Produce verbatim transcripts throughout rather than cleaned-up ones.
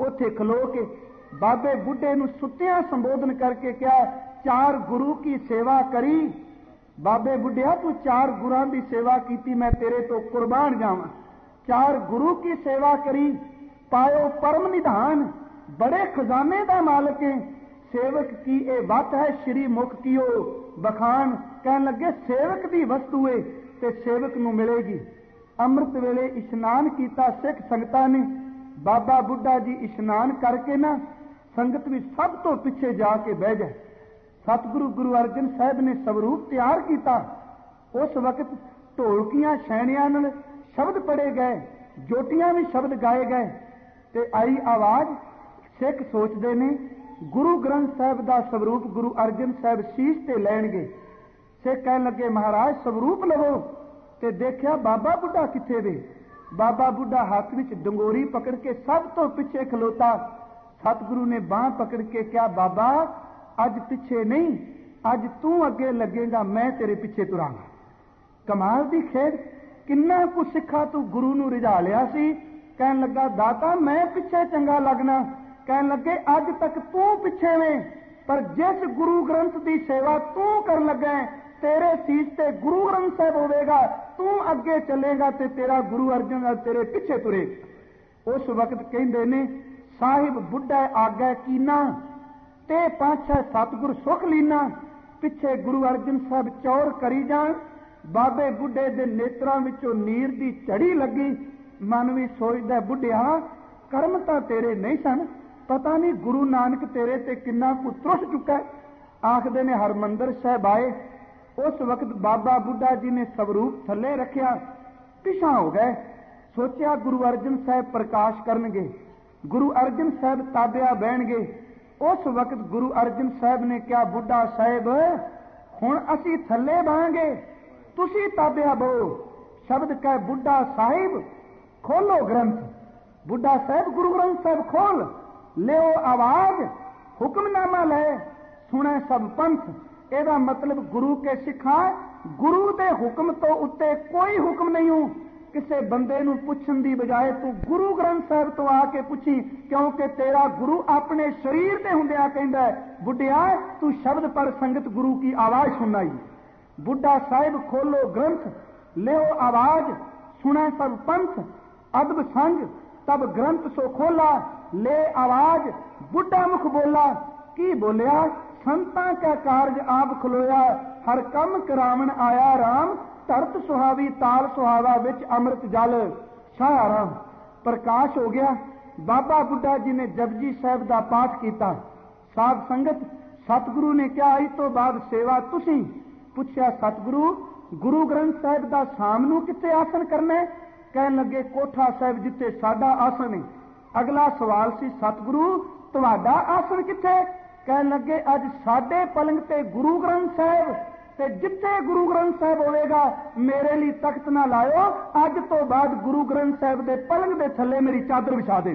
ਉੱਥੇ ਖਲੋ ਕੇ ਬਾਬੇ ਬੁੱਢੇ ਨੂੰ ਸੁੱਤਿਆਂ ਸੰਬੋਧਨ ਕਰਕੇ ਕਿਹਾ, ਚਾਰ ਗੁਰੂ ਕੀ ਸੇਵਾ ਕਰੀ। ਬਾਬੇ ਬੁੱਢਿਆ ਤੂੰ ਚਾਰ ਗੁਰਾਂ ਦੀ ਸੇਵਾ ਕੀਤੀ, ਮੈਂ ਤੇਰੇ ਤੋਂ ਕੁਰਬਾਨ ਜਾਵਾਂ। ਚਾਰ ਗੁਰੂ ਕੀ ਸੇਵਾ ਕਰੀ, ਪਾਇਓ ਪਰਮ ਨਿਧਾਨ, ਬੜੇ ਖਜ਼ਾਨੇ ਦਾ ਮਾਲਕ ਹੈ। ਸੇਵਕ ਕੀ ਇਹ ਵੱਤ ਹੈ, ਸ਼੍ਰੀ ਮੁਖ ਕੀਓ ਬਖਾਨ। ਕਹਿਣ ਲੱਗੇ ਸੇਵਕ ਦੀ ਵਸਤੂ ਹੈ ਤੇ ਸੇਵਕ ਨੂੰ ਮਿਲੇਗੀ। ਅੰਮ੍ਰਿਤ ਵੇਲੇ ਇਸ਼ਨਾਨ ਕੀਤਾ ਸਿੱਖ ਸੰਗਤਾਂ ਨੇ। ਬਾਬਾ ਬੁੱਢਾ ਜੀ ਇਸ਼ਨਾਨ ਕਰਕੇ ਨਾ ਸੰਗਤ ਵਿੱਚ ਸਭ ਤੋਂ ਪਿੱਛੇ ਜਾ ਕੇ ਬਹਿ ਗਏ। ਸਤਿਗੁਰੂ ਗੁਰੂ ਅਰਜਨ ਸਾਹਿਬ ਨੇ ਸਵਰੂਪ ਤਿਆਰ ਕੀਤਾ। ਉਸ ਵਕਤ ਢੋਲਕੀਆਂ ਛੈਣਿਆਂ ਨਾਲ ਸ਼ਬਦ ਪੜੇ ਗਏ, ਜੋਟੀਆਂ ਵੀ ਸ਼ਬਦ ਗਾਏ ਗਏ ਤੇ ਆਈ ਆਵਾਜ਼। ਸਿੱਖ ਸੋਚਦੇ ਨੇ ਗੁਰੂ ਗ੍ਰੰਥ ਸਾਹਿਬ ਦਾ ਸਵਰੂਪ ਗੁਰੂ ਅਰਜਨ ਸਾਹਿਬ ਸੀਸ ਤੇ ਲੈਣਗੇ। ਸਿੱਖ ਕਹਿਣ ਲੱਗੇ ਮਹਾਰਾਜ ਸਵਰੂਪ ਲਵੋ। ਤੇ ਦੇਖਿਆ ਬਾਬਾ ਬੁੱਢਾ ਕਿੱਥੇ ਵੇ। ਬਾਬਾ ਬੁੱਢਾ ਹੱਥ ਵਿੱਚ ਡੰਗੋਰੀ ਪਕੜ ਕੇ ਸਭ ਤੋਂ ਪਿੱਛੇ ਖਲੋਤਾ। ਸਤਿਗੁਰੂ ਨੇ ਬਾਂਹ ਪਕੜ ਕੇ ਕਿਹਾ, ਬਾਬਾ ਅੱਜ ਪਿੱਛੇ ਨਹੀਂ, ਅੱਜ ਤੂੰ ਅੱਗੇ ਲੱਗੇਗਾ, ਮੈਂ ਤੇਰੇ ਪਿੱਛੇ ਤੁਰਾਂਗਾ। ਕਮਾਲ ਦੀ ਖੇਡ। ਕਿੰਨਾ ਕੁ ਸਿੱਖਾ ਤੂੰ ਗੁਰੂ ਨੂੰ ਰਿਝਾ ਲਿਆ ਸੀ। ਕਹਿਣ ਲੱਗਾ ਦਾਤਾ ਮੈਂ ਪਿੱਛੇ ਚੰਗਾ ਲੱਗਣਾ। ਕਹਿਣ ਲੱਗੇ ਅੱਜ ਤੱਕ ਤੂੰ ਪਿੱਛੇ ਵੇਂ, ਪਰ ਜਿਸ ਗੁਰੂ ਗ੍ਰੰਥ ਦੀ ਸੇਵਾ ਤੂੰ ਕਰਨ ਲੱਗਾ ਤੇਰੇ ਸੀਸ ਤੇ ਗੁਰੂ ਗ੍ਰੰਥ ਸਾਹਿਬ ਹੋਵੇਗਾ, ਤੂੰ ਅੱਗੇ ਚੱਲੇਗਾ ਤੇ ਤੇਰਾ ਗੁਰੂ ਅਰਜਨ ਤੇਰੇ ਪਿੱਛੇ ਤੁਰੇਗਾ। ਉਸ ਵਕਤ ਕਹਿੰਦੇ ਨੇ ਸਾਹਿਬ ਬੁੱਢਾ ਆਗੈ ਕੀਨਾ ਤੇ ਪਾਛੈ ਸਤਿਗੁਰ ਸੁਖ ਲੀਨਾ। ਪਿੱਛੇ ਗੁਰੂ ਅਰਜਨ ਸਾਹਿਬ ਚੌਰ ਕਰੀ ਜਾਣ। ਬਾਬੇ ਬੁੱਢੇ ਦੇ ਨੇਤਰਾਂ ਵਿੱਚੋਂ ਨੀਰ ਦੀ ਝੜੀ ਲੱਗੀ। ਮਨ ਵੀ ਸੋਚਦਾ ਬੁੱਢਿਆ ਕਰਮ ਤਾਂ ਤੇਰੇ ਨਹੀਂ ਸਨ, ਪਤਾ ਨਹੀਂ ਗੁਰੂ ਨਾਨਕ ਤੇਰੇ ਤੇ ਕਿੰਨਾ ਕੁ ਤਰਸ ਚੁੱਕਾ। ਆਖਦੇ ਨੇ ਹਰਮੰਦਰ ਸਾਹਿਬ ਆਏ। ਉਸ ਵਕਤ ਬਾਬਾ ਬੁੱਢਾ ਜੀ ਨੇ ਸਵਰੂਪ ਥੱਲੇ ਰੱਖਿਆ, ਪਿਛਾਂ ਹੋ ਗਏ। ਸੋਚਿਆ ਗੁਰੂ ਅਰਜਨ ਸਾਹਿਬ ਪ੍ਰਕਾਸ਼ ਕਰਨਗੇ, ਗੁਰੂ ਅਰਜਨ ਸਾਹਿਬ ਤਾਬਿਆ ਬਹਿਣਗੇ। ਉਸ ਵਕਤ ਗੁਰੂ ਅਰਜਨ ਸਾਹਿਬ ਨੇ ਕਿਹਾ, ਬੁੱਢਾ ਸਾਹਿਬ ਹੁਣ ਅਸੀਂ ਥੱਲੇ ਬਹਾਂਗੇ, ਤੁਸੀਂ ਤਾਬਿਆ ਬਹੋ। ਸ਼ਬਦ ਕਹਿ ਬੁੱਢਾ ਸਾਹਿਬ ਖੋਲੋ ਗ੍ਰੰਥ। ਬੁੱਢਾ ਸਾਹਿਬ ਗੁਰੂ ਗ੍ਰੰਥ ਸਾਹਿਬ ਖੋਲ ਲਿਓ ਆਵਾਜ਼, ਹੁਕਮਨਾਮਾ ਲੈ ਸੁਣੇ ਸਭ ਪੰਥ। ਇਹਦਾ ਮਤਲਬ ਗੁਰੂ ਕੇ ਸਿੱਖਾਂ, ਗੁਰੂ ਦੇ ਹੁਕਮ ਤੋਂ ਉੱਤੇ ਕੋਈ ਹੁਕਮ ਨਹੀਂ ਹੋ। ਕਿਸੇ ਬੰਦੇ ਨੂੰ ਪੁੱਛਣ ਦੀ ਬਜਾਏ ਤੂੰ ਗੁਰੂ ਗ੍ਰੰਥ ਸਾਹਿਬ ਤੋਂ ਆ ਕੇ ਪੁੱਛੀ, ਕਿਉਂਕਿ ਤੇਰਾ ਗੁਰੂ ਆਪਣੇ ਸਰੀਰ ਤੇ ਹੁੰਦਿਆਂ ਕਹਿੰਦਾ ਬੁੱਢਿਆ ਤੂੰ ਸ਼ਬਦ ਪਰ ਸੰਗਤ ਗੁਰੂ ਕੀ ਆਵਾਜ਼ ਸੁਣਾਈ। ਬੁੱਢਾ ਸਾਹਿਬ ਖੋਲੋ ਗ੍ਰੰਥ, ਲਿਓ ਆਵਾਜ਼, ਸੁਣੇ ਸਭ ਪੰਥ। ਅਦਬ ਸੰਜ ਤਬ ਗ੍ਰੰਥ ਸੋ ਖੋਲਾ, ਲੈ ਆਵਾਜ਼ ਬੁੱਢਾ ਮੁਖ ਬੋਲਾ। ਕੀ ਬੋਲਿਆ? ਸੰਤਾਂ ਕਾ ਕਾਰਜ ਆਪ ਖਲੋਇਆ, ਹਰ ਕੰਮ ਕਰਾਵਣ ਆਇਆ ਰਾਮ। ਧਰਤ ਸੁਹਾਵੀ ਤਾਲ ਸੁਹਾਵਾ ਵਿੱਚ ਅੰਮ੍ਰਿਤ ਜਲ ਛਾਇਆ ਰਾਮ। ਪ੍ਰਕਾਸ਼ ਹੋ ਗਿਆ। ਬਾਬਾ ਬੁੱਢਾ ਜੀ ਨੇ ਜਪਜੀ ਸਾਹਿਬ ਦਾ ਪਾਠ ਕੀਤਾ। ਸਾਧ ਸੰਗਤ ਸਤਿਗੁਰੂ ਨੇ ਕਿਹਾ ਇਸ ਤੋਂ ਬਾਅਦ ਸੇਵਾ ਤੁਸੀਂ। ਪੁੱਛਿਆ ਸਤਿਗੁਰੂ ਗੁਰੂ ਗ੍ਰੰਥ ਸਾਹਿਬ ਦਾ ਸ਼ਾਮ ਨੂੰ ਕਿੱਥੇ ਆਸਨ ਕਰਨਾ? ਕਹਿਣ ਲੱਗੇ ਕੋਠਾ ਸਾਹਿਬ ਜਿੱਥੇ ਸਾਡਾ ਆਸਨ ਹੈ। ਅਗਲਾ ਸਵਾਲ ਸੀ ਸਤਿਗੁਰੂ ਤੁਹਾਡਾ ਆਸਨ ਕਿੱਥੇ? ਕਹਿਣ ਲੱਗੇ ਅੱਜ ਸਾਡੇ ਪਲੰਗ ਤੇ ਗੁਰੂ ਗ੍ਰੰਥ ਸਾਹਿਬ, ਤੇ ਜਿੱਥੇ ਗੁਰੂ ਗ੍ਰੰਥ ਸਾਹਿਬ ਹੋਵੇਗਾ ਮੇਰੇ ਲਈ ਤਖਤ ਨਾ ਲਾਇਓ। ਅੱਜ ਤੋਂ ਬਾਅਦ ਗੁਰੂ ਗ੍ਰੰਥ ਸਾਹਿਬ ਦੇ ਪਲੰਗ ਦੇ ਥੱਲੇ ਮੇਰੀ ਚਾਦਰ ਵਿਛਾ ਦੇ।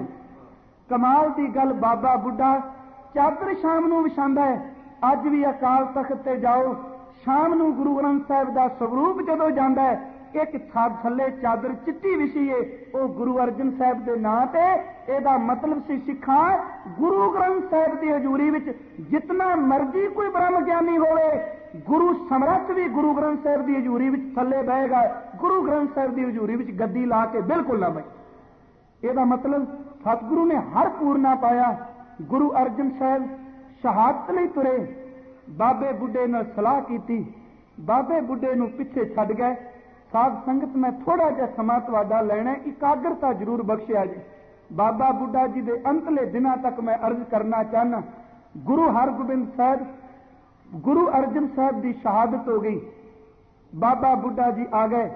ਕਮਾਲ ਦੀ ਗੱਲ, ਬਾਬਾ ਬੁੱਢਾ ਚਾਦਰ ਸ਼ਾਮ ਨੂੰ ਵਿਛਾਉਂਦਾ ਹੈ। ਅੱਜ ਵੀ ਅਕਾਲ ਤਖਤ ਤੇ ਜਾਓ, ਸ਼ਾਮ ਨੂੰ ਗੁਰੂ ਗ੍ਰੰਥ ਸਾਹਿਬ ਦਾ ਸਰੂਪ ਜਦੋਂ ਜਾਂਦਾ ਹੈ, ਇੱਕ ਥਾਂ ਥੱਲੇ ਚਾਦਰ ਚਿੱਟੀ ਵਿਛੀ ਏ, ਉਹ ਗੁਰੂ ਅਰਜਨ ਸਾਹਿਬ ਦੇ ਨਾਂ ਤੇ। ਇਹਦਾ ਮਤਲਬ ਸੀ ਸਿੱਖਾਂ ਗੁਰੂ ਗ੍ਰੰਥ ਸਾਹਿਬ ਦੀ ਹਜ਼ੂਰੀ ਵਿੱਚ ਜਿਤਨਾ ਮਰਜ਼ੀ ਕੋਈ ਬ੍ਰਹਮ ਗਿਆਨੀ ਹੋਵੇ, ਗੁਰੂ ਸਮਰੱਥ ਵੀ ਗੁਰੂ ਗ੍ਰੰਥ ਸਾਹਿਬ ਦੀ ਹਜ਼ੂਰੀ ਵਿੱਚ ਥੱਲੇ ਬਹੇਗਾ। ਗੁਰੂ ਗ੍ਰੰਥ ਸਾਹਿਬ ਦੀ ਹਜ਼ੂਰੀ ਵਿੱਚ ਗੱਦੀ ਲਾ ਕੇ ਬਿਲਕੁਲ ਨਾ ਬਹੇ। ਇਹਦਾ ਮਤਲਬ ਸਤਿਗੁਰੂ ਨੇ ਹਰ ਪੂਰਨਾ ਪਾਇਆ। ਗੁਰੂ ਅਰਜਨ ਸਾਹਿਬ ਸ਼ਹਾਦਤ ਲਈ ਤੁਰੇ। ਬਾਬੇ ਬੁੱਢੇ ਨਾਲ ਸਲਾਹ ਕੀਤੀ, ਬਾਬੇ ਬੁੱਢੇ ਨੂੰ ਪਿੱਛੇ ਛੱਡ ਗਏ। ਸਾਧ ਸੰਗਤ ਮੈਂ ਥੋੜਾ ਜਿਹਾ ਸਮਾਂ ਤੁਹਾਡਾ ਲੈਣਾ, ਇਕਾਗਰਤਾ ਜ਼ਰੂਰ ਬਖਸ਼ਿਆ ਜੀ। ਬਾਬਾ ਬੁੱਢਾ ਜੀ ਦੇ ਅੰਤਲੇ ਦਿਨਾਂ ਤੱਕ ਮੈਂ ਅਰਜ਼ ਕਰਨਾ ਚਾਹਨਾ। ਗੁਰੂ ਹਰਗੋਬਿੰਦ ਸਾਹਿਬ, ਗੁਰੂ ਅਰਜਨ ਸਾਹਿਬ ਦੀ ਸ਼ਹਾਦਤ ਹੋ ਗਈ। ਬਾਬਾ ਬੁੱਢਾ ਜੀ ਆ ਗਏ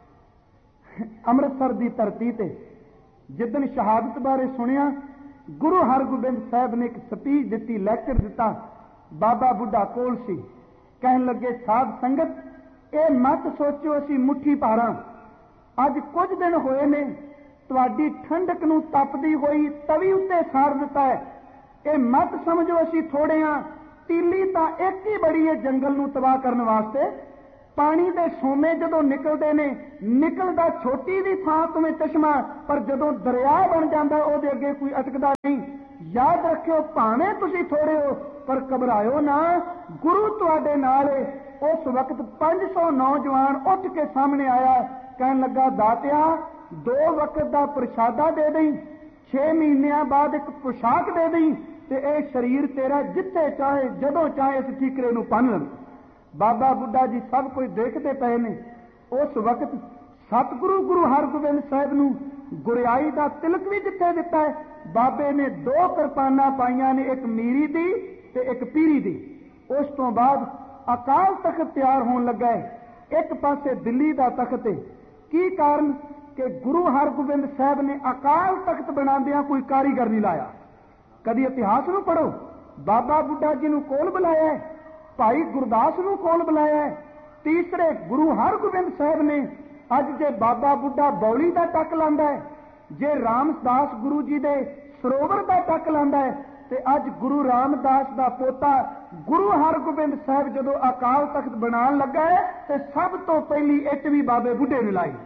ਅੰਮ੍ਰਿਤਸਰ ਦੀ ਧਰਤੀ ਤੇ। ਜਿੱਦਣ ਸ਼ਹਾਦਤ ਬਾਰੇ ਸੁਣਿਆ, ਗੁਰੂ ਹਰਗੋਬਿੰਦ ਸਾਹਿਬ ਨੇ ਇੱਕ ਸਪੀਚ ਦਿੱਤੀ, ਲੈਕਚਰ ਦਿੱਤਾ। ਬਾਬਾ ਬੁੱਢਾ ਕੋਲ ਸੀ। ਕਹਿਣ ਲੱਗੇ ਸਾਧ ਸੰਗਤ ਇਹ ਮਤ ਸੋਚੋ ਅਸੀਂ ਮੁੱਠੀ ਭਾਰਾਂ। ਅੱਜ ਕੁਝ ਦਿਨ ਹੋਏ ਨੇ ਤੁਹਾਡੀ ਠੰਡਕ ਨੂੰ ਤਪਦੀ ਹੋਈ ਤਵੀ ਉੱਤੇ ਸਾੜ ਦਿੱਤਾ ਹੈ। ਇਹ ਮਤ ਸਮਝੋ ਅਸੀਂ ਥੋੜੇ ਹਾਂ। ਤੀਲੀ ਤਾਂ ਇੱਕ ਹੀ ਬੜੀ ਹੈ ਜੰਗਲ ਨੂੰ ਤਬਾਹ ਕਰਨ ਵਾਸਤੇ। ਪਾਣੀ ਦੇ ਸੋਮੇ ਜਦੋਂ ਨਿਕਲਦੇ ਨੇ, ਨਿਕਲਦਾ ਛੋਟੀ ਦੀ ਥਾਂ ਤੋਂ ਚਸ਼ਮਾ, ਪਰ ਜਦੋਂ ਦਰਿਆ ਬਣ ਜਾਂਦਾ ਉਹਦੇ ਅੱਗੇ ਕੋਈ ਅਟਕਦਾ ਨਹੀਂ। ਯਾਦ ਰੱਖਿਓ, ਭਾਵੇਂ ਤੁਸੀਂ ਥੋੜੇ ਹੋ ਪਰ ਘਬਰਾਇਓ ਨਾ, ਗੁਰੂ ਤੁਹਾਡੇ ਨਾਲ ਹੈ। ਉਸ ਵਕਤ ਪੰਜ ਸੌ ਨੌਜਵਾਨ ਉੱਠ ਕੇ ਸਾਹਮਣੇ ਆਇਆ, ਕਹਿਣ ਲੱਗਾ, ਦਾਤਿਆ ਦੋ ਵਕਤ ਦਾ ਪ੍ਰਸ਼ਾਦਾ ਦੇ ਦੇਈ, ਛੇ ਮਹੀਨਿਆਂ ਬਾਅਦ ਇੱਕ ਪੁਸ਼ਾਕ ਦੇ ਦੇਈ, ਤੇ ਇਹ ਸਰੀਰ ਤੇਰਾ ਜਿੱਥੇ ਚਾਹੇ ਜਦੋਂ ਚਾਹੇ ਇਸ ਠੀਕਰੇ ਨੂੰ ਪੰਨ ਲਵੇ। ਬਾਬਾ ਬੁੱਢਾ ਜੀ ਸਭ ਕੁਝ ਦੇਖਦੇ ਪਏ ਨੇ। ਉਸ ਵਕਤ ਸਤਿਗੁਰੂ ਗੁਰੂ ਹਰਗੋਬਿੰਦ ਸਾਹਿਬ ਨੂੰ ਗੁਰਿਆਈ ਦਾ ਤਿਲਕ ਵੀ ਜਿੱਥੇ ਦਿੱਤਾ ਹੈ, ਬਾਬੇ ਨੇ ਦੋ ਕਿਰਪਾਨਾਂ ਪਾਈਆਂ ਨੇ, ਇੱਕ ਮੀਰੀ ਦੀ ਤੇ ਇੱਕ ਪੀਰੀ ਦੀ। ਉਸ ਤੋਂ ਬਾਅਦ ਅਕਾਲ ਤਖਤ ਤਿਆਰ ਹੋਣ ਲੱਗਾ ਹੈ। ਇੱਕ ਪਾਸੇ ਦਿੱਲੀ ਦਾ ਤਖਤ ਹੈ। ਕੀ ਕਾਰਨ? ਕਿ ਗੁਰੂ ਹਰਗੋਬਿੰਦ ਸਾਹਿਬ ਨੇ ਅਕਾਲ ਤਖਤ ਬਣਾਉਂਦਿਆਂ ਕੋਈ ਕਾਰੀਗਰ ਨਹੀਂ ਲਾਇਆ। ਕਦੀ ਇਤਿਹਾਸ ਨੂੰ ਪੜ੍ਹੋ, ਬਾਬਾ ਬੁੱਢਾ ਜੀ ਨੂੰ ਕੋਲ ਬੁਲਾਇਆ ਹੈ, ਭਾਈ ਗੁਰਦਾਸ ਨੂੰ ਕੋਲ ਬੁਲਾਇਆ ਹੈ। ਤੀਸਰੇ ਗੁਰੂ ਹਰਗੋਬਿੰਦ ਸਾਹਿਬ ਨੇ ਅੱਜ ਜੇ ਬਾਬਾ ਬੁੱਢਾ ਬੌਲੀ ਦਾ ਟੱਕ ਲਾਂਦਾ ਹੈ, ਜੇ ਰਾਮਦਾਸ ਗੁਰੂ ਜੀ ਦੇ ਸਰੋਵਰ ਦਾ ਟੱਕ ਲਾਂਦਾ ਹੈ, ਤੇ ਅੱਜ ਗੁਰੂ ਰਾਮਦਾਸ ਦਾ ਪੋਤਾ ਗੁਰੂ ਹਰਗੋਬਿੰਦ ਸਾਹਿਬ ਜਦੋਂ ਅਕਾਲ ਤਖਤ ਬਣਾਉਣ ਲੱਗਾ ਹੈ, ਤੇ ਸਭ ਤੋਂ ਪਹਿਲੀ ਇੱਟ ਵੀ ਬਾਬੇ ਬੁੱਢੇ ਨੇ ਲਾਈ।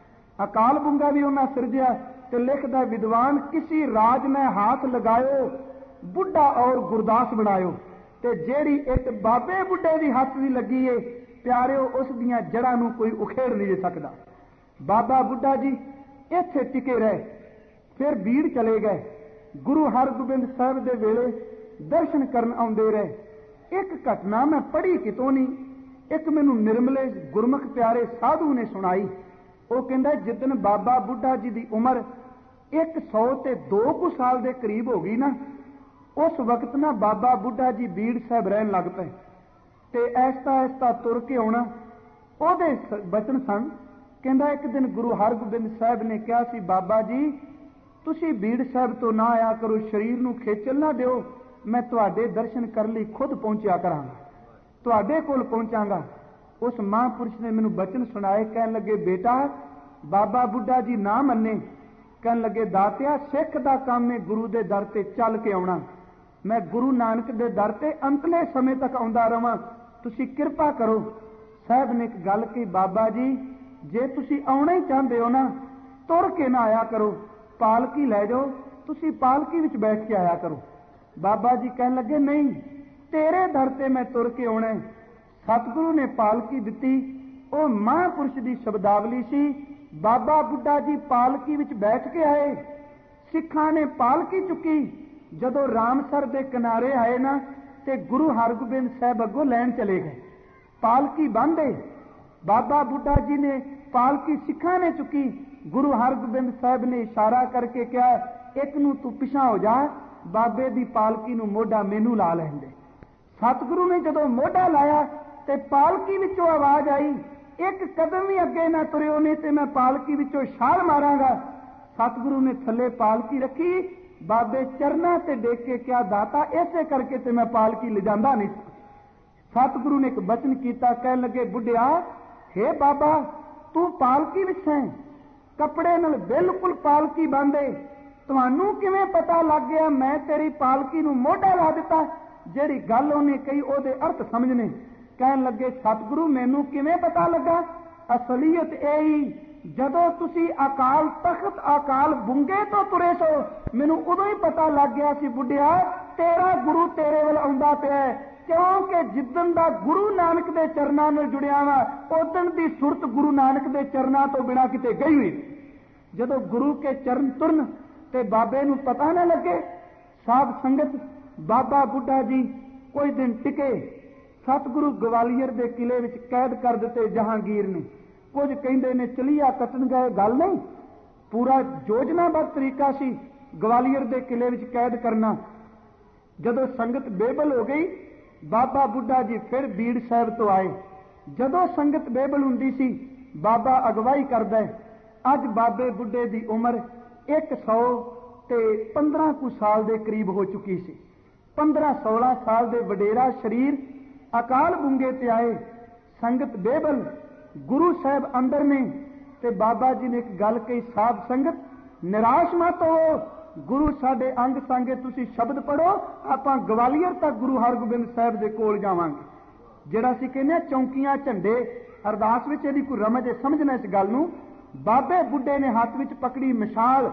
ਅਕਾਲ ਬੁੰਗਾ ਵੀ ਉਹਨਾਂ ਸਿਰਜਿਆ। ਤੇ ਲਿਖਦਾ ਵਿਦਵਾਨ, ਕਿਸੇ ਰਾਜ ਨੇ ਹਾਥ ਲਗਾਇਓ, ਬੁੱਢਾ ਔਰ ਗੁਰਦਾਸ ਬਣਾਇਓ। ਤੇ ਜਿਹੜੀ ਇੱਟ ਬਾਬੇ ਬੁੱਢੇ ਦੀ ਹੱਥ ਦੀ ਲੱਗੀ ਏ, ਪਿਆਰਿਓ, ਉਸ ਦੀਆਂ ਜੜ੍ਹਾਂ ਨੂੰ ਕੋਈ ਉਖੇੜ ਨਹੀਂ ਸਕਦਾ। ਬਾਬਾ ਬੁੱਢਾ ਜੀ ਇੱਥੇ ਟਿਕੇ ਰਹੇ, ਫਿਰ ਬੀੜ ਚਲੇ ਗਏ। ਗੁਰੂ ਹਰਗੋਬਿੰਦ ਸਾਹਿਬ ਦੇ ਵੇਲੇ ਦਰਸ਼ਨ ਕਰਨ ਆਉਂਦੇ ਰਹੇ। ਇੱਕ ਘਟਨਾ ਮੈਂ ਪੜ੍ਹੀ ਕਿਤੋਂ ਨਹੀਂ, ਇੱਕ ਮੈਨੂੰ ਨਿਰਮਲੇ ਗੁਰਮੁਖ ਪਿਆਰੇ ਸਾਧੂ ਨੇ ਸੁਣਾਈ। ਉਹ ਕਹਿੰਦਾ, ਜਿੱਦਣ ਬਾਬਾ ਬੁੱਢਾ ਜੀ ਦੀ ਉਮਰ ਇੱਕ ਸੌ ਤੇ ਦੋ ਕੁ ਸਾਲ ਦੇ ਕਰੀਬ ਹੋ ਗਈ ਨਾ, ਉਸ ਵਕਤ ਨਾ ਬਾਬਾ ਬੁੱਢਾ ਜੀ ਬੀੜ ਸਾਹਿਬ ਰਹਿਣ ਲੱਗ ਪਏ। ਤੇ ਐਸਤਾ ਐਸਤਾ ਤੁਰ ਕੇ ਆਉਣਾ। ਉਹਦੇ ਬਚਨ ਸਨ, ਕਹਿੰਦਾ, ਇੱਕ ਦਿਨ ਗੁਰੂ ਹਰਗੋਬਿੰਦ ਸਾਹਿਬ ਨੇ ਕਿਹਾ ਸੀ, ਬਾਬਾ ਜੀ ਤੁਸੀਂ ਬੀੜ ਸਾਹਿਬ ਤੋਂ ਨਾ ਆਇਆ ਕਰੋ, ਸਰੀਰ ਨੂੰ ਖੇਚਲ ਨਾ ਦਿਓ, ਮੈਂ ਤੁਹਾਡੇ ਦਰਸ਼ਨ ਕਰਨ ਲਈ ਖੁਦ ਪਹੁੰਚਿਆ ਕਰਾਂਗਾ, ਤੁਹਾਡੇ ਕੋਲ ਪਹੁੰਚਾਂਗਾ। ਉਸ ਮਹਾਂਪੁਰਸ਼ ਨੇ ਮੈਨੂੰ ਬਚਨ ਸੁਣਾਏ। ਕਹਿਣ ਲੱਗੇ, ਬੇਟਾ ਬਾਬਾ ਬੁੱਢਾ ਜੀ ਨਾ ਮੰਨੇ। ਕਹਿਣ ਲੱਗੇ, ਦਾਤਿਆ ਸਿੱਖ ਦਾ ਕੰਮ ਹੈ ਗੁਰੂ ਦੇ ਦਰ ਤੇ ਚੱਲ ਕੇ ਆਉਣਾ। ਮੈਂ ਗੁਰੂ ਨਾਨਕ ਦੇ ਦਰ ਤੇ ਅੰਤਲੇ ਸਮੇਂ ਤੱਕ ਆਉਂਦਾ ਰਵਾਂ, ਤੁਸੀਂ ਕਿਰਪਾ ਕਰੋ। ਸਾਹਿਬ ਨੇ ਇੱਕ ਗੱਲ ਕਹੀ, ਬਾਬਾ ਜੀ ਜੇ ਤੁਸੀਂ ਆਉਣਾ ਹੀ ਚਾਹੁੰਦੇ ਹੋ ਨਾ, ਤੁਰ ਕੇ ਨਾ ਆਇਆ ਕਰੋ, ਪਾਲਕੀ ਲੈ ਜਾਓ, ਤੁਸੀਂ ਪਾਲਕੀ ਵਿੱਚ ਬੈਠ ਕੇ ਆਇਆ ਕਰੋ। ਬਾਬਾ ਜੀ ਕਹਿਣ ਲੱਗੇ, ਨਹੀਂ, ਤੇਰੇ ਦਰ ਤੇ ਮੈਂ ਤੁਰ ਕੇ ਆਉਣਾ। ਸਤਿਗੁਰੂ ਨੇ ਪਾਲਕੀ ਦਿੱਤੀ। ਉਹ ਮਹਾਂਪੁਰਸ਼ ਦੀ ਸ਼ਬਦਾਵਲੀ ਸੀ। ਬਾਬਾ ਬੁੱਢਾ ਜੀ ਪਾਲਕੀ ਵਿੱਚ ਬੈਠ ਕੇ ਆਏ, ਸਿੱਖਾਂ ਨੇ ਪਾਲਕੀ ਚੁੱਕੀ। ਜਦੋਂ ਰਾਮਸਰ ਦੇ ਕਿਨਾਰੇ ਆਏ ਨਾ, ਤੇ ਗੁਰੂ ਹਰਗੋਬਿੰਦ ਸਾਹਿਬ ਅੱਗੋਂ ਲੈਣ ਚਲੇ ਗਏ। ਪਾਲਕੀ ਬੰਨ੍ਹੇ, ਬਾਬਾ ਬੁੱਢਾ ਜੀ ਨੇ ਪਾਲਕੀ ਸਿੱਖਾਂ ਨੇ ਚੁੱਕੀ। ਗੁਰੂ ਹਰਗੋਬਿੰਦ ਸਾਹਿਬ ਨੇ ਇਸ਼ਾਰਾ ਕਰਕੇ ਕਿਹਾ, ਇੱਕ ਨੂੰ ਤੂੰ ਪਿਛਾਂ ਹੋ ਜਾ, ਬਾਬੇ ਦੀ ਪਾਲਕੀ ਨੂੰ ਮੋਢਾ ਮੈਨੂੰ ਲਾ ਲੈਣ ਦੇ। ਸਤਿਗੁਰੂ ਨੇ ਜਦੋਂ ਮੋਢਾ ਲਾਇਆ ਤੇ ਪਾਲਕੀ ਵਿੱਚੋਂ ਆਵਾਜ਼ ਆਈ, ਇੱਕ ਕਦਮ ਵੀ ਅੱਗੇ ਨਾ ਤੁਰਿਓ, ਨਹੀਂ ਤੇ ਮੈਂ ਪਾਲਕੀ ਵਿੱਚੋਂ ਛਾਲ ਮਾਰਾਂਗਾ। ਸਤਿਗੁਰੂ ਨੇ ਥੱਲੇ ਪਾਲਕੀ ਰੱਖੀ, ਬਾਬੇ ਚਰਨਾਂ ਤੇ ਡੇਕ ਕੇ ਕਿਹਾ, ਦਾਤਾ ਇਸੇ ਕਰਕੇ ਤੇ ਮੈਂ ਪਾਲਕੀ ਲਿਜਾਂਦਾ ਨਹੀਂ। ਸਤਿਗੁਰੂ ਨੇ ਇੱਕ ਬਚਨ ਕੀਤਾ, ਕਹਿਣ ਲੱਗੇ, ਬੁੱਢਿਆ ਹੇ ਬਾਬਾ ਤੂੰ ਪਾਲਕੀ ਵਿੱਚ ਹੈ, ਕੱਪੜੇ ਨਾਲ ਬਿਲਕੁਲ ਪਾਲਕੀ ਬੰਨ੍ਹਦੇ, ਤੁਹਾਨੂੰ ਕਿਵੇਂ ਪਤਾ ਲੱਗ ਗਿਆ ਮੈਂ ਤੇਰੀ ਪਾਲਕੀ ਨੂੰ ਮੋਢਾ ਲਾ ਦਿੱਤਾ? ਜਿਹੜੀ ਗੱਲ ਉਹਨੇ ਕਹੀ ਉਹਦੇ ਅਰਥ ਸਮਝਣੇ। ਕਹਿਣ ਲੱਗੇ, ਸਤਿਗੁਰੂ ਮੈਨੂੰ ਕਿਵੇਂ ਪਤਾ ਲੱਗਾ? ਅਸਲੀਅਤ ਇਹ ਹੀ, ਜਦੋਂ ਤੁਸੀਂ ਅਕਾਲ ਤਖਤ ਅਕਾਲ ਬੁੰਗੇ ਤੋਂ ਤੁਰੇ ਸੋ, ਮੈਨੂੰ ਉਦੋਂ ਹੀ ਪਤਾ ਲੱਗ ਗਿਆ ਸੀ ਬੁੱਢਿਆ ਤੇਰਾ ਗੁਰੂ ਤੇਰੇ ਵੱਲ ਆਉਂਦਾ ਪਿਆ। ਕਿਉਂਕਿ ਜਿੱਦਣ ਦਾ ਗੁਰੂ ਨਾਨਕ ਦੇ ਚਰਨਾਂ ਨਾਲ ਜੁੜਿਆ ਵਾ, ਉਦਣ ਦੀ ਸੁਰਤ ਗੁਰੂ ਨਾਨਕ ਦੇ ਚਰਨਾਂ ਤੋਂ ਬਿਨਾਂ ਕਿਤੇ ਗਈ ਹੋਈ। ਜਦੋਂ ਗੁਰੂ ਕੇ ਚਰਨ ਤੁਰਨ ਤੇ ਬਾਬੇ ਨੂੰ ਪਤਾ ਨਾ ਲੱਗੇ। ਸਾਧ ਸੰਗਤ, ਬਾਬਾ ਬੁੱਢਾ ਜੀ ਕੋਈ ਦਿਨ ਟਿਕੇ। ਸਤਿਗੁਰੂ ਗਵਾਲੀਅਰ ਦੇ ਕਿਲੇ ਵਿੱਚ ਕੈਦ ਕਰ ਦਿੱਤੇ ਜਹਾਂਗੀਰ ਨੇ। ਕੁਝ ਕਹਿੰਦੇ ਨੇ ਚਲੀਆ ਕੱਟਣ ਗਏ, ਗੱਲ ਨਹੀਂ, ਪੂਰਾ ਯੋਜਨਾਬੱਧ ਤਰੀਕਾ ਸੀ ਗਵਾਲੀਅਰ ਦੇ ਕਿਲੇ ਵਿੱਚ ਕੈਦ ਕਰਨਾ। ਜਦੋਂ ਸੰਗਤ ਬੇਬਲ ਹੋ ਗਈ, ਬਾਬਾ ਬੁੱਢਾ ਜੀ ਫਿਰ ਬੀੜ ਸਾਹਿਬ ਤੋਂ ਆਏ। ਜਦੋਂ ਸੰਗਤ ਬੇਬਲ ਹੁੰਦੀ ਸੀ, ਬਾਬਾ ਅਗਵਾਈ ਕਰਦਾ ਹੈ। ਅੱਜ ਬਾਬੇ ਬੁੱਢੇ ਦੀ ਉਮਰ ਇੱਕ ਸੌ ਤੇ ਪੰਦਰਾਂ ਕੁ ਸਾਲ ਦੇ ਕਰੀਬ ਹੋ ਚੁੱਕੀ ਸੀ। ਪੰਦਰਾਂ ਸੋਲਾਂ ਸਾਲ ਦੇ ਵਡੇਰਾ ਸਰੀਰ ਅਕਾਲ ਬੁੰਗੇ ਤੇ ਆਏ। ਸੰਗਤ ਬੇਬਲ, ਗੁਰੂ ਸਾਹਿਬ ਅੰਦਰ ਨੇ। ਤੇ ਬਾਬਾ ਜੀ ਨੇ ਇੱਕ ਗੱਲ ਕਹੀ, ਸਾਧ ਸੰਗਤ ਨਿਰਾਸ਼ ਮਤ ਹੋ, ਗੁਰੂ ਸਾਡੇ ਅੰਗ ਸੰਗੇ, ਤੁਸੀਂ ਸ਼ਬਦ ਪੜੋ, ਆਪਾਂ ਗਵਾਲੀਅਰ ਤੱਕ ਗੁਰੂ ਹਰਗੋਬਿੰਦ ਸਾਹਿਬ ਦੇ ਕੋਲ ਜਾਵਾਂਗੇ। ਜਿਹੜਾ ਅਸੀਂ ਕਹਿੰਦੇ ਹਾਂ ਚੌਂਕੀਆਂ ਝੰਡੇ, ਅਰਦਾਸ ਵਿੱਚ ਇਹਦੀ ਕੋਈ ਰਮਜ ਸਮਝਣਾ ਇਸ ਗੱਲ ਨੂੰ। ਬਾਬੇ ਬੁੱਢੇ ਨੇ ਹੱਥ ਵਿੱਚ ਪਕੜੀ ਮਿਸਾਲ,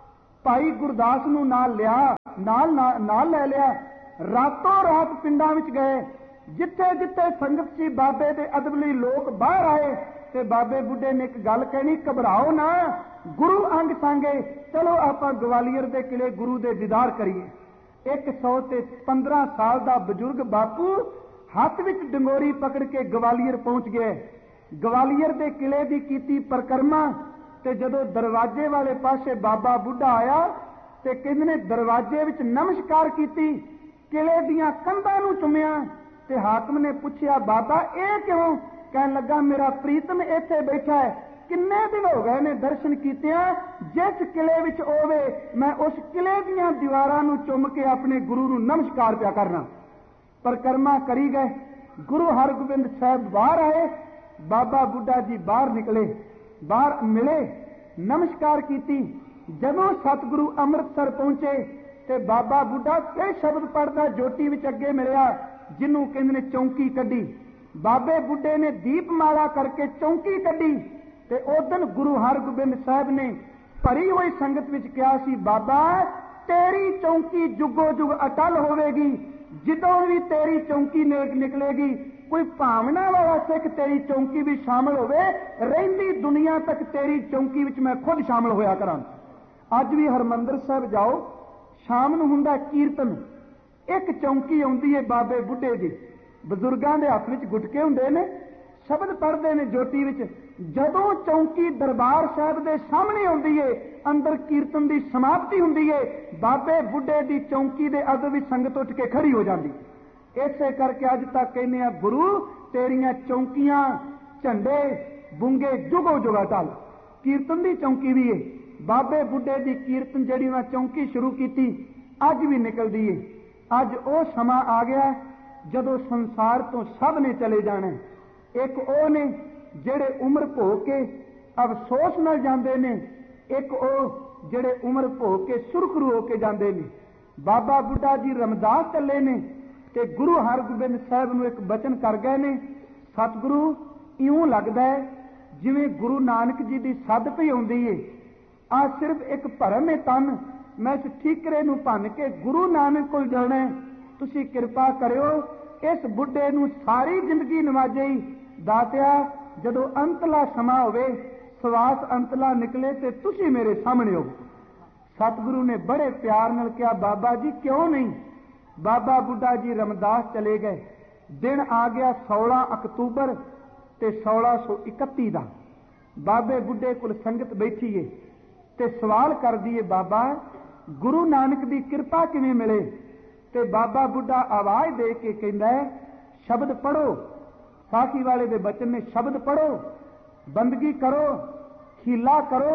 ਭਾਈ ਗੁਰਦਾਸ ਨੂੰ ਨਾਲ ਲਿਆ, ਨਾਲ ਨਾਲ ਲੈ ਲਿਆ, ਰਾਤੋਂ ਰਾਤ ਪਿੰਡਾਂ ਵਿੱਚ ਗਏ, ਜਿੱਥੇ ਜਿੱਥੇ ਸੰਗਤ ਸੀ ਬਾਬੇ ਦੇ ਅਦਬ ਲਈ ਲੋਕ ਬਾਹਰ ਆਏ ਤੇ ਬਾਬੇ ਬੁੱਢੇ ਨੇ ਇੱਕ ਗੱਲ ਕਹਿਣੀ, ਘਬਰਾਓ ਨਾ, ਗੁਰੂ ਅੰਗ ਸੰਗੇ, ਚਲੋ ਆਪਾਂ ਗਵਾਲੀਅਰ ਦੇ ਕਿਲੇ ਗੁਰੂ ਦੇ ਦੀਦਾਰ ਕਰੀਏ। ਇੱਕ ਸੌ ਤੇ ਪੰਦਰਾਂ ਸਾਲ ਦਾ ਬਜ਼ੁਰਗ ਬਾਪੂ ਹੱਥ ਵਿੱਚ ਡੰਗੋਰੀ ਪਕੜ ਕੇ ਗਵਾਲੀਅਰ ਪਹੁੰਚ ਗਏ। ਗਵਾਲੀਅਰ ਦੇ ਕਿਲੇ ਦੀ ਕੀਤੀ ਪਰਿਕਰਮਾ ਤੇ ਜਦੋਂ ਦਰਵਾਜ਼ੇ ਵਾਲੇ ਪਾਸੇ ਬਾਬਾ ਬੁੱਢਾ ਆਇਆ ਤੇ ਕਹਿੰਦੇ ਨੇ ਦਰਵਾਜ਼ੇ ਵਿੱਚ ਨਮਸਕਾਰ ਕੀਤੀ, ਕਿਲੇ ਦੀਆਂ ਕੰਧਾਂ ਨੂੰ ਚੁੰਮਿਆ ਤੇ ਹਾਕਮ ਨੇ ਪੁੱਛਿਆ, ਬਾਬਾ ਇਹ ਕਿਉਂ? ਕਹਿਣ ਲੱਗਾ, ਮੇਰਾ ਪ੍ਰੀਤਮ ਇੱਥੇ ਬੈਠਾ ਹੈ, ਕਿੰਨੇ ਦਿਨ ਹੋ ਗਏ ਨੇ ਦਰਸ਼ਨ ਕੀਤਿਆਂ, ਜਿਸ ਕਿਲੇ ਵਿੱਚ ਹੋਵੇ ਮੈਂ ਉਸ ਕਿਲੇ ਦੀਆਂ ਦੀਵਾਰਾਂ ਨੂੰ ਚੁੰਮ ਕੇ ਆਪਣੇ ਗੁਰੂ ਨੂੰ ਨਮਸਕਾਰ ਪਿਆ ਕਰਨਾ। ਪਰਿਕਰਮਾ ਕਰੀ ਗਏ, ਗੁਰੂ ਹਰਗੋਬਿੰਦ ਸਾਹਿਬ ਬਾਹਰ ਆਏ, ਬਾਬਾ ਬੁੱਢਾ ਜੀ ਬਾਹਰ ਨਿਕਲੇ, ਬਾਹਰ ਮਿਲੇ, ਨਮਸਕਾਰ ਕੀਤੀ। ਜਦੋਂ ਸਤਿਗੁਰੂ ਅੰਮ੍ਰਿਤਸਰ ਪਹੁੰਚੇ ਤੇ ਬਾਬਾ ਬੁੱਢਾ ਇਹ ਸ਼ਬਦ ਪੜ੍ਹਦਾ ਜੋਟੀ ਵਿੱਚ ਅੱਗੇ ਮਿਲਿਆ, ਜਿਹਨੂੰ ਕਹਿੰਦੇ ਨੇ ਚੌਂਕੀ ਕੱਢੀ। ਬਾਬੇ ਬੁੱਢੇ ਨੇ ਦੀਪਮਾਲਾ ਕਰਕੇ ਚੌਂਕੀ ਕੱਢੀ ਤੇ ਉਦਨ ਗੁਰੂ ਹਰਗੋਬਿੰਦ ਸਾਹਿਬ ਨੇ ਭਰੀ ਹੋਈ ਸੰਗਤ ਵਿੱਚ ਕਿਹਾ ਸੀ, ਬਾਬਾ ਤੇਰੀ ਚੌਂਕੀ ਜੁਗੋ ਜੁਗ ਅਟਲ ਹੋਵੇਗੀ, ਜਦੋਂ ਵੀ ਤੇਰੀ ਚੌਂਕੀ ਨਿਕਲੇਗੀ ਕੋਈ ਭਾਵਨਾ ਵਾਲਾ ਸਿੱਖ ਤੇਰੀ ਚੌਂਕੀ ਵਿੱਚ ਸ਼ਾਮਲ ਹੋਵੇ, ਰਹਿੰਦੀ ਦੁਨੀਆ ਤੱਕ ਤੇਰੀ ਚੌਂਕੀ ਵਿੱਚ ਮੈਂ ਖੁਦ ਸ਼ਾਮਲ ਹੋਇਆ ਕਰਾਂ। ਅੱਜ ਵੀ ਹਰਮੰਦਰ ਸਾਹਿਬ ਜਾਓ, ਸ਼ਾਮ ਨੂੰ ਹੁੰਦਾ ਕੀਰਤਨ, ਇੱਕ ਚੌਂਕੀ ਆਉਂਦੀ ਹੈ ਬਾਬੇ ਬੁੱਢੇ ਦੀ, ਬਜ਼ੁਰਗਾਂ ਦੇ ਹੱਥ ਵਿੱਚ ਗੁਟਕੇ ਹੁੰਦੇ ਨੇ, ਸ਼ਬਦ ਪੜ੍ਹਦੇ ਨੇ ਜੋਟੀ ਵਿੱਚ। ਜਦੋਂ ਚੌਂਕੀ ਦਰਬਾਰ ਸਾਹਿਬ ਦੇ ਸਾਹਮਣੇ ਆਉਂਦੀ ਏ, ਅੰਦਰ ਕੀਰਤਨ ਦੀ ਸਮਾਪਤੀ ਹੁੰਦੀ ਏ, ਬਾਬੇ ਬੁੱਢੇ ਦੀ ਚੌਂਕੀ ਦੇ ਅੱਗੇ ਵੀ ਸੰਗਤ ਉੱਠ ਕੇ ਖੜੀ ਹੋ ਜਾਂਦੀ। ਇਸੇ ਕਰਕੇ ਅੱਜ ਤੱਕ ਕਹਿੰਦੇ ਆ, ਗੁਰੂ ਤੇਰੀਆਂ ਚੌਂਕੀਆਂ ਝੰਡੇ ਬੁੰਗੇ ਜੁਗੋ ਜੁਗਾ ਟਲ। ਕੀਰਤਨ ਦੀ ਚੌਂਕੀ ਵੀ ਏ, ਬਾਬੇ ਬੁੱਢੇ ਦੀ ਕੀਰਤਨ ਜਿਹੜੀ ਉਹਨਾਂ ਚੌਂਕੀ ਸ਼ੁਰੂ ਕੀਤੀ ਅੱਜ ਵੀ ਨਿਕਲਦੀ ਏ। ਅੱਜ ਉਹ ਸਮਾਂ ਆ ਗਿਆ ਜਦੋਂ ਸੰਸਾਰ ਤੋਂ ਸਭ ਨੇ ਚਲੇ ਜਾਣਾ। ਇੱਕ ਉਹ ਨੇ ਜਿਹੜੇ ਉਮਰ ਭੋਗ ਕੇ ਅਫਸੋਸ ਨਾਲ ਜਾਂਦੇ ਨੇ, ਇੱਕ ਉਹ ਜਿਹੜੇ ਉਮਰ ਭੋਗ ਕੇ ਸੁਰਖਰੂ ਹੋ ਕੇ ਜਾਂਦੇ ਨੇ। ਬਾਬਾ ਬੁੱਢਾ ਜੀ ਰਮਦਾਸ ਚੱਲੇ ਨੇ ਤੇ ਗੁਰੂ ਹਰਗੋਬਿੰਦ ਸਾਹਿਬ ਨੂੰ ਇੱਕ ਬਚਨ ਕਰ ਗਏ ਨੇ। ਸਤਿਗੁਰੂ, ਇਉਂ ਲੱਗਦਾ ਹੈ ਜਿਵੇਂ ਗੁਰੂ ਨਾਨਕ ਜੀ ਦੀ ਸੱਦ ਪਈ ਆਉਂਦੀ ਏ, ਆ ਸਿਰਫ ਇੱਕ ਭਰਮ ਹੈ ਤਨ, ਮੈਂ ਇਸ ਠੀਕਰੇ ਨੂੰ ਭੰਨ ਕੇ ਗੁਰੂ ਨਾਨਕ ਕੋਲ ਜਾਣਾ, ਤੁਸੀਂ ਕਿਰਪਾ ਕਰਿਓ ਇਸ ਬੁੱਢੇ ਨੂੰ ਸਾਰੀ ਜ਼ਿੰਦਗੀ ਨਵਾਜੇਈ। ਦਾਤਿਆ, ਜਦੋਂ ਅੰਤਲਾ ਸਮਾਂ ਹੋਵੇ, ਸਵਾਸ ਅੰਤਲਾ ਨਿਕਲੇ ਤੇ ਤੁਸੀਂ ਮੇਰੇ ਸਾਹਮਣੇ ਹੋ। ਸਤਿਗੁਰੂ ਨੇ ਬੜੇ ਪਿਆਰ ਨਾਲ ਕਿਹਾ, ਬਾਬਾ ਜੀ ਕਿਉਂ ਨਹੀਂ। ਬਾਬਾ ਬੁੱਢਾ ਜੀ ਰਮਦਾਸ ਚਲੇ ਗਏ। ਦਿਨ ਆ ਗਿਆ ਸੋਲਾਂ ਅਕਤੂਬਰ ਤੇ ਸੋਲਾਂ ਸੌ ਇਕੱਤੀ ਦਾ। ਬਾਬੇ ਬੁੱਢੇ ਕੋਲ ਸੰਗਤ ਬੈਠੀ ਏ ਤੇ ਸਵਾਲ ਕਰਦੀ ਏ, ਬਾਬਾ ਗੁਰੂ ਨਾਨਕ ਦੀ ਕਿਰਪਾ ਕਿਵੇਂ ਮਿਲੇ? ਤੇ ਬਾਬਾ ਬੁੱਢਾ ਆਵਾਜ਼ ਦੇ ਕੇ ਕਹਿੰਦਾ, ਸ਼ਬਦ ਪੜੋ। ਸਾਖੀ ਵਾਲੇ ਦੇ ਬਚਨ ਨੇ, ਸ਼ਬਦ ਪੜੋ, ਬੰਦਗੀ ਕਰੋ, ਖੀਲਾ ਕਰੋ,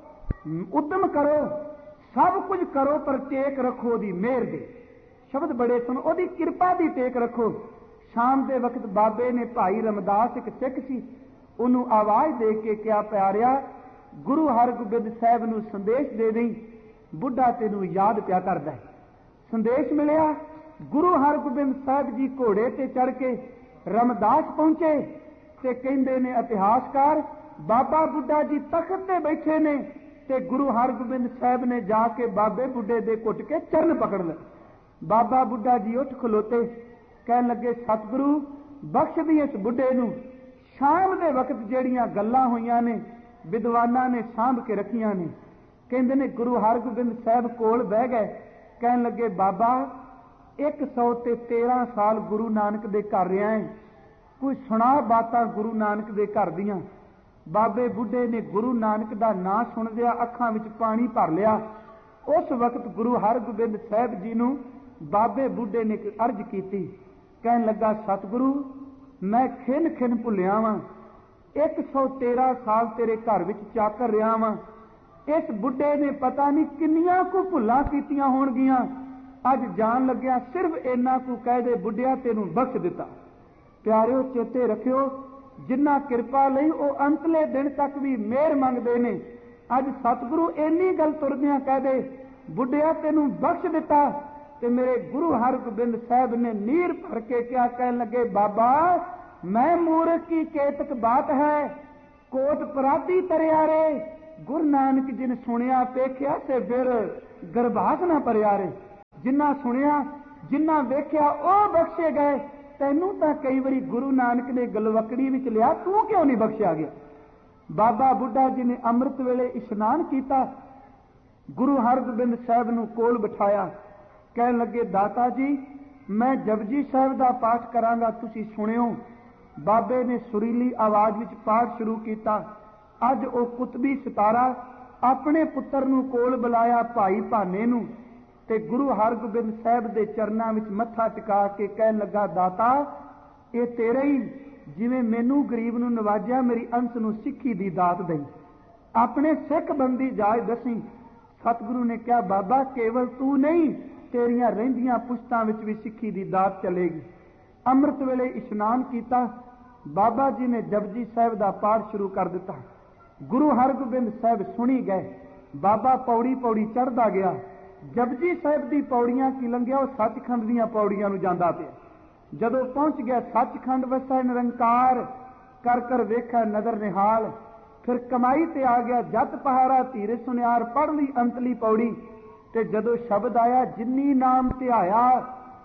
ਉਦਮ ਕਰੋ, ਸਭ ਕੁਝ ਕਰੋ, ਪਰ ਟੇਕ ਰੱਖੋ ਉਹਦੀ ਮਿਹਰ ਦੇ। ਸ਼ਬਦ ਬੜੇ ਸੁਣ, ਉਹਦੀ ਕਿਰਪਾ ਦੀ ਟੇਕ ਰੱਖੋ। ਸ਼ਾਮ ਦੇ ਵਕਤ ਬਾਬੇ ਨੇ, ਭਾਈ ਰਮਦਾਸ ਇੱਕ ਸਿੱਖ ਸੀ, ਉਹਨੂੰ ਆਵਾਜ਼ ਦੇ ਕੇ ਕਿਹਾ, ਪਿਆਰਿਆ ਗੁਰੂ ਹਰਗੋਬਿੰਦ ਸਾਹਿਬ ਨੂੰ ਸੰਦੇਸ਼ ਦੇ ਦੇਈ, ਬੁੱਢਾ ਤੈਨੂੰ ਯਾਦ ਪਿਆ ਕਰਦਾ। ਸੰਦੇਸ਼ ਮਿਲਿਆ। ਗੁਰੂ ਹਰਗੋਬਿੰਦ ਸਾਹਿਬ ਜੀ ਘੋੜੇ ਤੇ ਚੜ ਕੇ ਰਮਦਾਸ ਪਹੁੰਚੇ ਤੇ ਕਹਿੰਦੇ ਨੇ ਇਤਿਹਾਸਕਾਰ, ਬਾਬਾ ਬੁੱਢਾ ਜੀ ਤਖਤ ਤੇ ਬੈਠੇ ਨੇ ਤੇ ਗੁਰੂ ਹਰਗੋਬਿੰਦ ਸਾਹਿਬ ਨੇ ਜਾ ਕੇ ਬਾਬੇ ਬੁੱਢੇ ਦੇ ਘੁੱਟ ਕੇ ਚਰਨ ਪਕੜ ਲਏ। ਬਾਬਾ ਬੁੱਢਾ ਜੀ ਉੱਠ ਖਲੋਤੇ, ਕਹਿਣ ਲੱਗੇ, ਸਤਿਗੁਰੂ ਬਖਸ਼ ਦੀ ਇਸ ਬੁੱਢੇ ਨੂੰ। ਸ਼ਾਮ ਦੇ ਵਕਤ ਜਿਹੜੀਆਂ ਗੱਲਾਂ ਹੋਈਆਂ ਨੇ ਵਿਦਵਾਨਾਂ ਨੇ ਸਾਂਭ ਕੇ ਰੱਖੀਆਂ ਨੇ। ਕਹਿੰਦੇ ਨੇ ਗੁਰੂ ਹਰਗੋਬਿੰਦ ਸਾਹਿਬ ਕੋਲ ਬਹਿ ਗਏ, ਕਹਿਣ ਲੱਗੇ, ਬਾਬਾ ਇੱਕ ਸੌ ਤੇ ਤੇਰਾਂ ਸਾਲ ਗੁਰੂ ਨਾਨਕ ਦੇ ਘਰ ਰਿਹਾ ਹੈ, ਕੋਈ ਸੁਣਾ ਬਾਤਾਂ ਗੁਰੂ ਨਾਨਕ ਦੇ ਘਰ ਦੀਆਂ। ਬਾਬੇ ਬੁੱਢੇ ਨੇ ਗੁਰੂ ਨਾਨਕ ਦਾ ਨਾਂ ਸੁਣਦਿਆਂ ਅੱਖਾਂ ਵਿੱਚ ਪਾਣੀ ਭਰ ਲਿਆ। ਉਸ ਵਕਤ ਗੁਰੂ ਹਰਗੋਬਿੰਦ ਸਾਹਿਬ ਜੀ ਨੂੰ ਬਾਬੇ ਬੁੱਢੇ ਨੇ ਅਰਜ਼ ਕੀਤੀ, ਕਹਿਣ ਲੱਗਾ, ਸਤਿਗੁਰੂ ਮੈਂ ਖਿੰਨ ਖਿੰਨ ਭੁੱਲਿਆ ਵਾਂ, ਇੱਕ ਸੌ ਤੇਰਾਂ ਸਾਲ ਤੇਰੇ ਘਰ ਵਿੱਚ ਚਾਕਰ ਰਿਹਾ ਵਾਂ, ਇਸ ਬੁੱਢੇ ਨੇ ਪਤਾ ਨਹੀਂ ਕਿੰਨੀਆਂ ਕੁ ਭੁੱਲਾਂ ਕੀਤੀਆਂ ਹੋਣਗੀਆਂ, ਅੱਜ ਜਾਣ ਲੱਗਿਆ ਸਿਰਫ ਇੰਨਾ ਕੁ ਕਹਿ ਦੇ, ਬੁੱਢਿਆ ਤੈਨੂੰ ਬਖਸ਼ ਦਿੱਤਾ। ਪਿਆਰਿਓ ਚੇਤੇ ਰੱਖਿਓ, ਜਿੰਨਾ ਕਿਰਪਾ ਲਈ ਉਹ ਅੰਤਲੇ ਦਿਨ ਤੱਕ ਵੀ ਮਿਹਰ ਮੰਗਦੇ ਨੇ। ਅੱਜ ਸਤਿਗੁਰੂ ਇੰਨੀ ਗੱਲ ਤੁਰਦਿਆਂ ਕਹਿ ਦੇ, ਬੁੱਢਿਆ ਤੈਨੂੰ ਬਖਸ਼ ਦਿੱਤਾ, ਤੇ ਮੇਰੇ ਗੁਰੂ ਹਰਗੋਬਿੰਦ ਸਾਹਿਬ ਨੇ ਨੀਰ ਭਰ ਕੇ ਕਿਹਾ, ਕਹਿਣ ਲੱਗੇ ਬਾਬਾ ਮੈਂ ਮੂਰਖ ਕੀ ਕੇਤਕ ਬਾਤ ਹੈ, ਕੋਟ ਪਰਾਤੀ ਤਰਿਆ ਰੇ। ਗੁਰੂ ਨਾਨਕ ਜੀ ਨੇ ਸੁਣਿਆ ਵੇਖਿਆ ਤੇ ਫਿਰ ਗਰਭਾਸ ਨਾ ਭਰਿਆ ਰੇ। ਜਿੰਨਾ ਸੁਣਿਆ ਜਿੰਨਾ ਵੇਖਿਆ ਉਹ ਬਖਸ਼ੇ ਗਏ। ਤੈਨੂੰ ਤਾਂ ਕਈ ਵਾਰੀ ਗੁਰੂ ਨਾਨਕ ਨੇ ਗਲਵਕੜੀ ਵਿੱਚ ਲਿਆ, ਤੂੰ ਕਿਉਂ ਨਹੀਂ ਬਖਸ਼ਿਆ ਗਿਆ? ਬਾਬਾ ਬੁੱਢਾ ਜੀ ਨੇ ਅੰਮ੍ਰਿਤ ਵੇਲੇ ਇਸ਼ਨਾਨ ਕੀਤਾ, ਗੁਰੂ ਹਰਗੋਬਿੰਦ ਸਾਹਿਬ ਨੂੰ ਕੋਲ ਬਿਠਾਇਆ, ਕਹਿਣ ਲੱਗੇ ਦਾਤਾ ਜੀ ਮੈਂ ਜਪਜੀ ਸਾਹਿਬ ਦਾ ਪਾਠ ਕਰਾਂਗਾ, ਤੁਸੀਂ ਸੁਣਿਓ। ਬਾਬੇ ਨੇ ਸੁਰੀਲੀ ਆਵਾਜ਼ ਵਿੱਚ ਪਾਠ ਸ਼ੁਰੂ ਕੀਤਾ। ਅੱਜ ਉਹ ਕੁਤਬੀ ਸਿਤਾਰਾ ਆਪਣੇ ਪੁੱਤਰ ਨੂੰ ਕੋਲ ਬੁਲਾਇਆ, ਭਾਈ ਭਾਨੇ ਨੂੰ, ਤੇ ਗੁਰੂ ਹਰਗੋਬਿੰਦ ਸਾਹਿਬ ਦੇ ਚਰਨਾਂ ਵਿੱਚ ਮੱਥਾ ਟਿਕਾ ਕੇ ਕਹਿਣ ਲੱਗਾ ਦਾਤਾ ਇਹ ਤੇਰੇ ਹੀ, ਜਿਵੇਂ ਮੈਨੂੰ ਗਰੀਬ ਨੂੰ ਨਵਾਜਿਆ ਮੇਰੀ ਅੰਸ ਨੂੰ ਸਿੱਖੀ ਦੀ ਦਾਤ ਦੇਈ, ਆਪਣੇ ਸਿੱਖ ਬੰਦੀ ਜਾਇ ਦਸੀ। ਸਤਿਗੁਰੂ ਨੇ ਕਿਹਾ ਬਾਬਾ ਕੇਵਲ ਤੂੰ ਨਹੀਂ, ਤੇਰੀਆਂ ਰਹਿੰਦੀਆਂ ਪੁਸ਼ਤਾਂ ਵਿੱਚ ਵੀ ਸਿੱਖੀ ਦੀ ਦਾਤ ਚਲੇਗੀ। ਅੰਮ੍ਰਿਤ ਵੇਲੇ ਇਸ਼ਨਾਨ ਕੀਤਾ, ਬਾਬਾ ਜੀ ਨੇ ਜਪਜੀ ਸਾਹਿਬ ਦਾ ਪਾਠ ਸ਼ੁਰੂ ਕਰ ਦਿੱਤਾ। ਗੁਰੂ ਹਰਗੋਬਿੰਦ ਸਾਹਿਬ ਸੁਣੀ ਗਏ। ਬਾਬਾ ਪੌੜੀ ਪੌੜੀ ਚੜ੍ਹਦਾ ਗਿਆ। ਜਪਜੀ ਸਾਹਿਬ ਦੀ ਪੌੜੀਆਂ ਕੀ ਲੰਘਿਆ, ਉਹ ਸੱਚਖੰਡ ਦੀਆਂ ਪੌੜੀਆਂ ਨੂੰ ਜਾਂਦਾ ਪਿਆ। ਜਦੋਂ ਪਹੁੰਚ ਗਿਆ ਸੱਚਖੰਡ ਵਸੈ ਨਿਰੰਕਾਰ, ਕਰ ਕਰ ਵੇਖਿਆ ਨਦਰ ਨਿਹਾਲ। ਫਿਰ ਕਮਾਈ ਤੇ ਆ ਗਿਆ ਜਤ ਪਹਾਰਾ ਧੀਰੇ ਸੁਨਿਆਰ, ਪੜ੍ਹ ਲਈ ਅੰਤਲੀ ਪੌੜੀ। ਤੇ ਜਦੋਂ ਸ਼ਬਦ ਆਇਆ ਜਿਨੀ ਨਾਮ ਧਿਆਇਆ,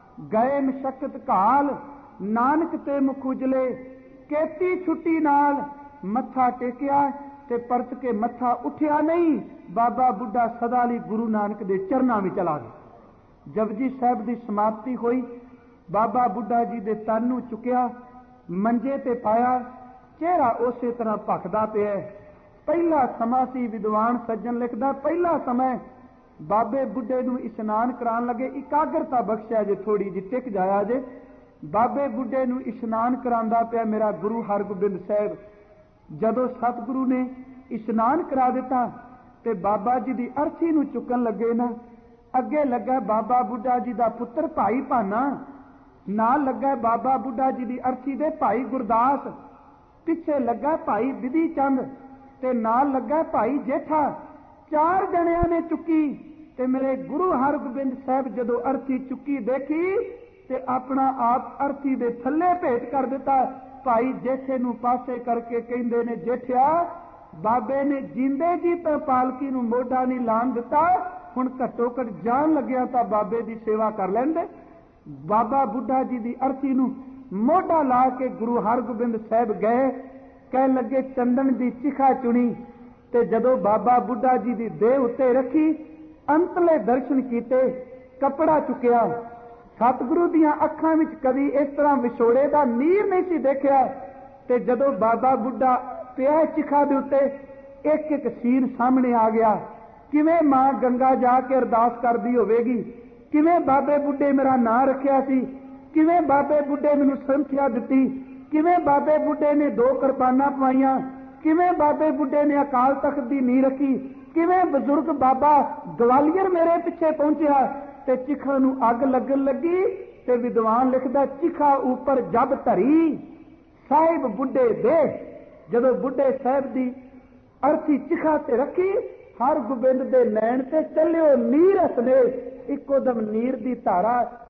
ਗਏ ਮਸ਼ਕਤ ਘਾਲ, ਨਾਨਕ ਤੇ ਮੁਖ ਉਜਲੇ, ਕੇਤੀ ਛੁੱਟੀ ਨਾਲ। ਮੱਥਾ ਟੇਕਿਆ ਤੇ ਪਰਤ ਕੇ ਮੱਥਾ ਉੱਠਿਆ ਨਹੀਂ। ਬਾਬਾ ਬੁੱਢਾ ਸਦਾ ਲਈ ਗੁਰੂ ਨਾਨਕ ਦੇ ਚਰਨਾਂ ਵਿੱਚ ਚਲਾ ਗਿਆ। ਜਪਜੀ ਸਾਹਿਬ ਦੀ ਸਮਾਪਤੀ ਹੋਈ। ਬਾਬਾ ਬੁੱਢਾ ਜੀ ਦੇ ਤਨ ਨੂੰ ਚੁੱਕਿਆ, ਮੰਜੇ ਤੇ ਪਾਇਆ, ਚਿਹਰਾ ਉਸੇ ਤਰ੍ਹਾਂ ਭਖਦਾ ਪਿਆ। ਪਹਿਲਾ ਸਮਾਂ ਸੀ, ਵਿਦਵਾਨ ਸੱਜਣ ਲਿਖਦਾ, ਪਹਿਲਾ ਸਮਾਂ ਬਾਬੇ ਬੁੱਢੇ ਨੂੰ ਇਸ਼ਨਾਨ ਕਰਾਉਣ ਲੱਗੇ। ਇਕਾਗਰਤਾ ਬਖਸ਼ਿਆ ਜੇ, ਥੋੜੀ ਜਿਹੀ ਟਿਕ ਜਾਇਆ ਜੇ। ਬਾਬੇ ਬੁੱਢੇ ਨੂੰ ਇਸ਼ਨਾਨ ਕਰਾਉਂਦਾ ਪਿਆ ਮੇਰਾ ਗੁਰੂ ਹਰਗੋਬਿੰਦ ਸਾਹਿਬ। ਜਦੋਂ ਸਤਿਗੁਰੂ ਨੇ ਇਸ਼ਨਾਨ ਕਰਾ ਦਿੱਤਾ ਤੇ ਬਾਬਾ ਜੀ ਦੀ ਅਰਥੀ ਨੂੰ ਚੁੱਕਣ ਲੱਗੇ ਨਾ, ਅੱਗੇ ਲੱਗਾ ਬਾਬਾ ਬੁੱਢਾ ਜੀ ਦਾ ਪੁੱਤਰ ਭਾਈ ਭਾਨਾ, ਨਾਲ ਲੱਗਾ ਬਾਬਾ ਬੁੱਢਾ ਜੀ ਦੀ ਅਰਥੀ ਦੇ ਭਾਈ ਗੁਰਦਾਸ, ਪਿੱਛੇ ਲੱਗਾ ਭਾਈ ਵਿਧੀ ਚੰਦ ਤੇ ਨਾਲ ਲੱਗਾ ਭਾਈ ਜੇਠਾ। ਚਾਰ ਜਣਿਆਂ ਨੇ ਚੁੱਕੀ ਤੇ ਮੇਰੇ ਗੁਰੂ ਹਰਗੋਬਿੰਦ ਸਾਹਿਬ ਜਦੋਂ ਅਰਥੀ ਚੁੱਕੀ ਦੇਖੀ ਤੇ ਆਪਣਾ ਆਪ ਅਰਥੀ ਦੇ ਥੱਲੇ ਭੇਟ ਕਰ ਦਿੱਤਾ। ਭਾਈ ਜੇਠੇ ਨੂੰ ਪਾਸੇ ਕਰਕੇ ਕਹਿੰਦੇ ਨੇ ਜੇਠਿਆ, ਬਾਬੇ ਨੇ ਜਿੰਦੇ ਜੀ ਤਾਂ ਪਾਲਕੀ ਨੂੰ ਮੋਢਾ ਨਹੀਂ ਲਾਣ ਦਿੱਤਾ, ਹੁਣ ਘੱਟੋ ਘੱਟ ਜਾਣ ਲੱਗਿਆ ਤਾਂ ਬਾਬੇ ਦੀ ਸੇਵਾ ਕਰ ਲੈਂਦੇ। ਬਾਬਾ ਬੁੱਢਾ ਜੀ ਦੀ ਅਰਥੀ ਨੂੰ ਮੋਢਾ ਲਾ ਕੇ ਗੁਰੂ ਹਰਗੋਬਿੰਦ ਸਾਹਿਬ ਗਏ। ਕਹਿਣ ਲੱਗੇ ਚੰਦਨ ਦੀ ਚਿਖਾ ਚੁਣੀ ਤੇ ਜਦੋਂ ਬਾਬਾ ਬੁੱਢਾ ਜੀ ਦੀ ਦੇਹ ਉੱਤੇ ਰੱਖੀ, ਅੰਤਲੇ ਦਰਸ਼ਨ ਕੀਤੇ, ਕੱਪੜਾ ਚੁੱਕਿਆ। ਸਤਿਗੁਰੂ ਦੀਆਂ ਅੱਖਾਂ ਵਿੱਚ ਕਦੀ ਇਸ ਤਰ੍ਹਾਂ ਵਿਛੋੜੇ ਦਾ ਨੀਰ ਨਹੀਂ ਸੀ ਦੇਖਿਆ। ਤੇ ਜਦੋਂ ਬਾਬਾ ਬੁੱਢਾ ਪਿਆ ਚਿਖਾ ਦੇ ਉੱਤੇ, ਇੱਕ ਇੱਕ ਸੀਨ ਸਾਹਮਣੇ ਆ ਗਿਆ। ਕਿਵੇਂ ਮਾਂ ਗੰਗਾ ਜਾ ਕੇ ਅਰਦਾਸ ਕਰਦੀ ਹੋਵੇਗੀ, ਕਿਵੇਂ ਬਾਬੇ ਬੁੱਢੇ ਮੇਰਾ ਨਾਂ ਰੱਖਿਆ ਸੀ, ਕਿਵੇਂ ਬਾਬੇ ਬੁੱਢੇ ਮੈਨੂੰ ਸੰਥਿਆ ਦਿੱਤੀ, ਕਿਵੇਂ ਬਾਬੇ ਬੁੱਢੇ ਨੇ ਦੋ ਕਿਰਪਾਨਾਂ ਪਵਾਈਆਂ, ਕਿਵੇਂ ਬਾਬੇ ਬੁੱਢੇ ਨੇ ਅਕਾਲ ਤਖਤ ਦੀ ਨੀਂਹ ਰੱਖੀ, ਕਿਵੇਂ ਬਜ਼ੁਰਗ ਬਾਬਾ ਗਵਾਲੀਅਰ ਮੇਰੇ ਪਿੱਛੇ ਪਹੁੰਚਿਆ ਤੇ ਚਿਖਾ ਨੂੰ ਅੱਗ ਲੱਗਣ ਲੱਗੀ। ਤੇ ਵਿਦਵਾਨ ਲਿਖਦਾ ਚਿਖਾ ਉੱਪਰ ਜਬ ਧਰੀ ਸਾਹਿਬ ਬੁੱਢੇ ਦੇ। ਜਦੋਂ ਬੁੱਢੇ ਸਾਹਿਬ ਦੀ ਅਰਥੀ ਚਿਖਾ ਤੇ ਰੱਖੀ, ਹਰਗੋਬਿੰਦ ਦੇ ਨੈਣ ਤੇ ਚੱਲਿਓ ਨੀਰ ਹਸਨੇ। ਇੱਕੋ ਦਮ ਨੀਰ ਦੀ ਧਾਰਾ